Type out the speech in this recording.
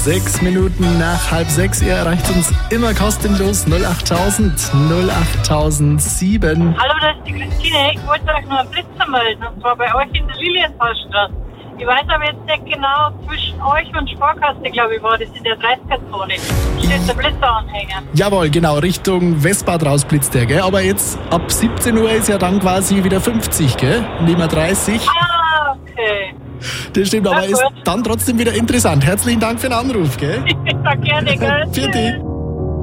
6 Minuten nach 5:30. Ihr erreicht uns immer kostenlos 08000 08007. Hallo, das ist die Christine. Ich wollte euch nur einen Blitzer melden. Und zwar bei euch in der Lilienthalstraße. Ich weiß aber jetzt nicht genau, zwischen euch und Sparkasse, glaube ich, war das in der 30er-Zone. Steht der Blitzeranhänger. Jawohl, genau, Richtung Westbad raus blitzt der, gell? Aber jetzt ab 17 Uhr ist ja dann quasi wieder 50, gell? Nicht mehr 30. Ah, okay. Das stimmt, aber ist dann trotzdem wieder interessant. Herzlichen Dank für den Anruf, gell? Ja, gerne, gell? Für dich.